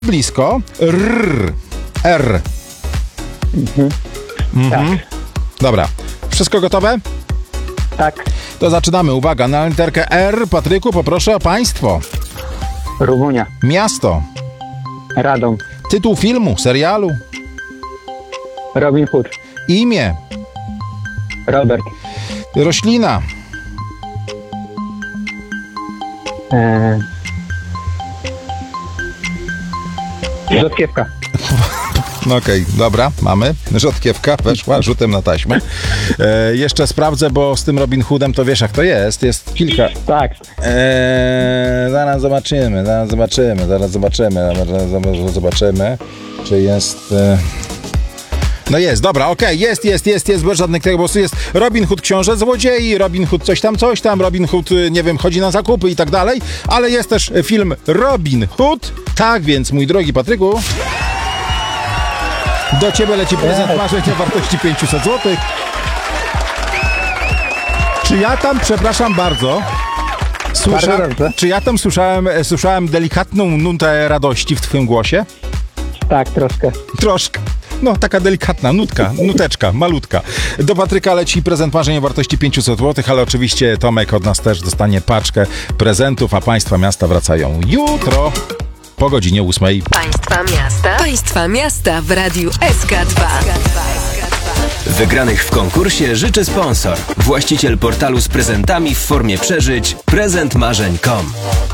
blisko. R. Tak. Dobra. Wszystko gotowe? Tak. To zaczynamy. Uwaga, na literkę R. Patryku, poproszę o państwo. Rumunia. Miasto. Radom. Tytuł filmu, serialu. Robin Hood. Imię. Robert. Roślina. Rzodkiewka. No okej, dobra, mamy. Rzodkiewka weszła rzutem na taśmę. Jeszcze sprawdzę, bo z tym Robin Hoodem to wiesz jak to jest. Jest kilka... Tak. Zaraz zobaczymy, czy jest... No jest, dobra, okej, jest, bez żadnych tego, bo jest Robin Hood książę złodziei, Robin Hood coś tam, Robin Hood, nie wiem, chodzi na zakupy i tak dalej, ale jest też film Robin Hood, tak więc, mój drogi Patryku, do ciebie leci prezent marzeń o wartości 500 zł. Czy ja tam, przepraszam bardzo, czy ja tam słyszałem delikatną nutę radości w twoim głosie? Tak, troszkę. Troszkę. No, taka delikatna nuteczka, malutka. Do Patryka leci prezent marzeń o wartości 500 zł, ale oczywiście Tomek od nas też dostanie paczkę prezentów, a państwa miasta wracają jutro po godzinie 8. Państwa miasta w Radiu SK2. Wygranych w konkursie życzy sponsor. Właściciel portalu z prezentami w formie przeżyć prezentmarzeń.com.